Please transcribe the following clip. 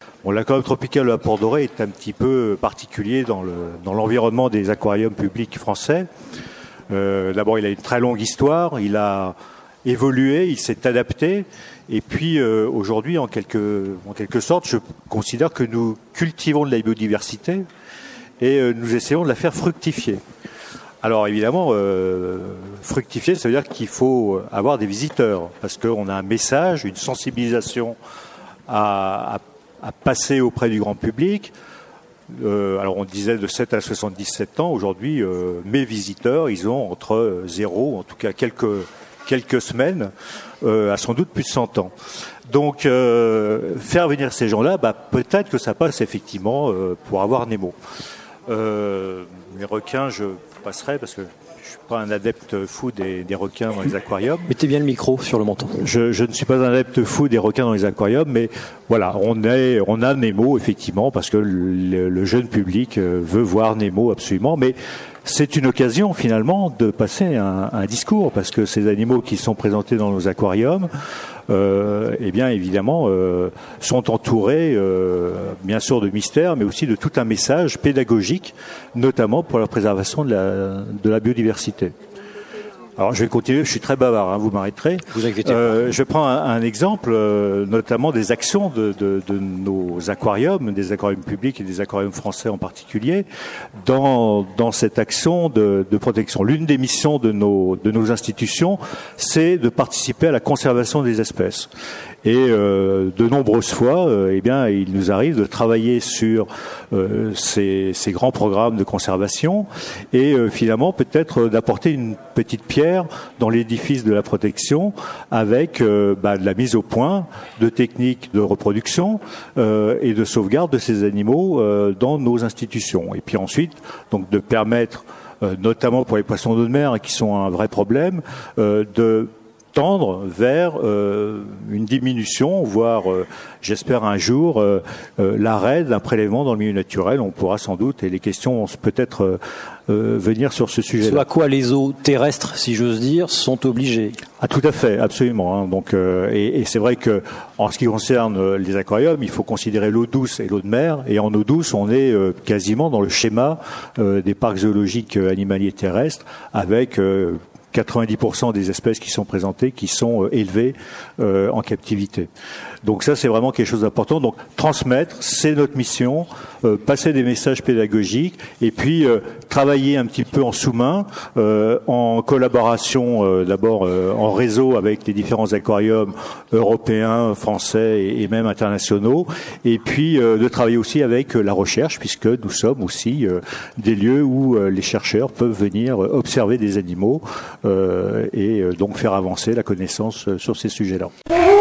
Bon, l'aquarium tropical de la Porte Dorée est un petit peu particulier dans l'environnement des aquariums publics français. D'abord, il a une très longue histoire, il a évolué, il s'est adapté, et puis aujourd'hui, en quelque sorte, je considère que nous cultivons de la biodiversité et nous essayons de la faire fructifier. Alors évidemment, fructifier, ça veut dire qu'il faut avoir des visiteurs, parce qu'on a un message, une sensibilisation à passer auprès du grand public. Alors on disait de 7 à 77 ans, aujourd'hui mes visiteurs, ils ont entre 0, en tout cas quelques semaines, à sans doute plus de 100 ans. Donc faire venir ces gens-là, peut-être que ça passe effectivement pour avoir Nemo. Les requins, je passerai parce que je suis pas un adepte fou des requins dans les aquariums. Mettez bien le micro sur le menton. Je ne suis pas un adepte fou des requins dans les aquariums, mais voilà, on a Nemo effectivement parce que le jeune public veut voir Nemo absolument, mais c'est une occasion finalement de passer un discours parce que ces animaux qui sont présentés dans nos aquariums, eh bien évidemment sont entourés bien sûr de mystères, mais aussi de tout un message pédagogique, notamment pour la préservation de la biodiversité. Alors je vais continuer, je suis très bavard, vous m'arrêterez. Vous inquiétez pas. Je prends un exemple, notamment des actions de nos aquariums, des aquariums publics et des aquariums français en particulier, dans cette action de protection. L'une des missions de nos institutions, c'est de participer à la conservation des espèces. Et de nombreuses fois, eh bien, il nous arrive de travailler sur ces grands programmes de conservation et finalement peut-être d'apporter une petite pierre dans l'édifice de la protection avec de la mise au point de techniques de reproduction et de sauvegarde de ces animaux dans nos institutions. Et puis ensuite, donc de permettre, notamment pour les poissons d'eau de mer qui sont un vrai problème, de tendre vers une diminution, voire, j'espère un jour, l'arrêt d'un prélèvement dans le milieu naturel. On pourra sans doute, et les questions vont peut-être venir sur ce sujet-là. Ce à quoi les eaux terrestres, si j'ose dire, sont obligées. Ah, tout à fait, absolument. Donc, et c'est vrai que, en ce qui concerne les aquariums, il faut considérer l'eau douce et l'eau de mer. Et en eau douce, on est quasiment dans le schéma des parcs zoologiques animaliers terrestres, avec 90% des espèces qui sont présentées, qui sont élevées en captivité. Donc ça, c'est vraiment quelque chose d'important. Donc transmettre, c'est notre mission, passer des messages pédagogiques et puis travailler un petit peu en sous-main, en collaboration d'abord en réseau avec les différents aquariums européens, français et même internationaux, et puis de travailler aussi avec la recherche, puisque nous sommes aussi des lieux où les chercheurs peuvent venir observer des animaux et donc faire avancer la connaissance sur ces sujets-là.